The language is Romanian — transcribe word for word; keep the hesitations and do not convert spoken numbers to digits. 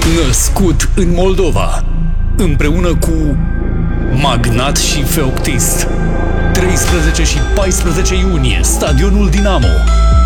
Născut în Moldova, împreună cu Magnat și Feoctist. treisprezece și paisprezece iunie, Stadionul Dinamo.